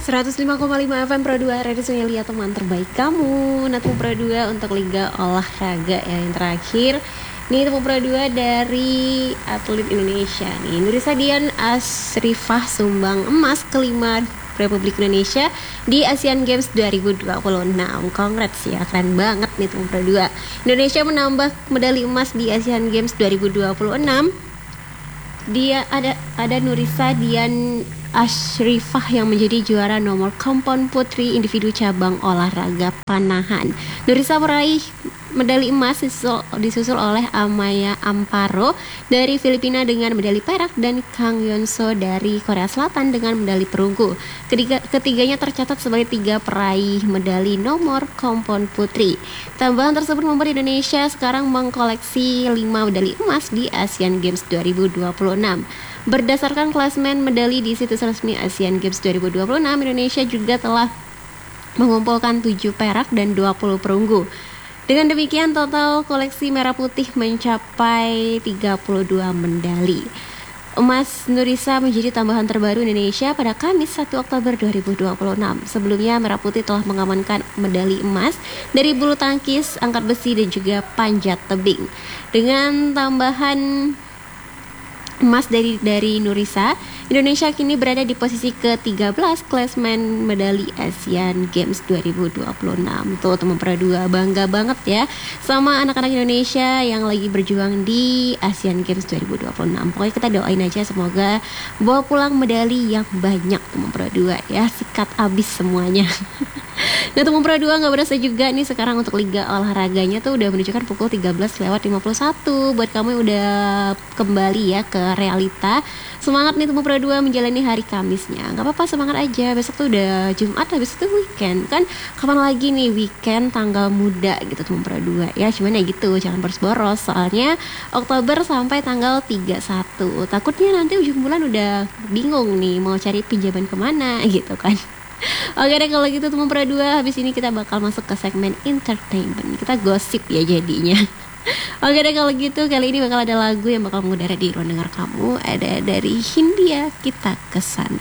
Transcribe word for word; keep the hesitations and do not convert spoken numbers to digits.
seratus lima koma lima F M Pro dua Radio Sunelia, teman terbaik kamu. Nah, teman Pro dua untuk Liga Olahraga ya, yang terakhir. Nih teman Pro dua dari atlet Indonesia nih, Nurisa Dian Asrifah sumbang emas kelima Republik Indonesia di Asian Games dua ribu dua puluh enam. Congrats ya, keren banget nih teman Pro dua. Indonesia menambah medali emas di Asian Games dua ribu dua puluh enam. Dia ada ada Nurisa Dian Asrifah yang menjadi juara nomor kompon putri individu cabang olahraga panahan. Nurisa meraih medali emas disusul, disusul oleh Amaya Amparo dari Filipina dengan medali perak dan Kang Yonso dari Korea Selatan dengan medali perunggu. Ketiga, ketiganya tercatat sebagai tiga peraih medali nomor kompon putri. Tambahan tersebut membuat Indonesia sekarang mengkoleksi lima medali emas di Asian Games dua ribu dua puluh enam. Berdasarkan klasmen medali di situs resmi Asian Games dua ribu dua puluh enam, Indonesia juga telah mengumpulkan tujuh perak dan dua puluh perunggu. Dengan demikian total koleksi merah putih mencapai tiga puluh dua medali. Emas Nurisa menjadi tambahan terbaru Indonesia pada Kamis satu Oktober dua ribu dua puluh enam. Sebelumnya merah putih telah mengamankan medali emas dari bulu tangkis, angkat besi dan juga panjat tebing. Dengan tambahan emas dari dari Nurisa, Indonesia kini berada di posisi ke tiga belas klasmen medali Asian Games dua ribu dua puluh enam. Tuh teman Pro dua, bangga banget ya sama anak-anak Indonesia yang lagi berjuang di Asian Games dua ribu dua puluh enam. Pokoknya kita doain aja semoga bawa pulang medali yang banyak teman Pro dua ya, sikat abis semuanya. Nah teman Pro dua, gak berasa juga nih sekarang untuk Liga Olahraganya tuh udah menunjukkan pukul tiga belas lewat lima puluh satu. Buat kamu yang udah kembali ya ke realita, semangat nih teman Pro dua menjalani hari Kamisnya. Gak apa-apa, semangat aja. Besok tuh udah Jumat, habis itu weekend. Kan kapan lagi nih weekend tanggal muda gitu teman Pro dua ya. Cuman ya gitu, jangan boros-boros. Soalnya Oktober sampai tanggal tiga puluh satu. Takutnya nanti ujung bulan udah bingung nih mau cari pinjaman kemana gitu kan. Oke deh kalau gitu teman Pro dua, habis ini kita bakal masuk ke segmen entertainment. Kita gosip ya jadinya. Oke deh kalau gitu, kali ini bakal ada lagu yang bakal mengudara di ruang dengar kamu. Ada dari Hindia, Kita Kesana.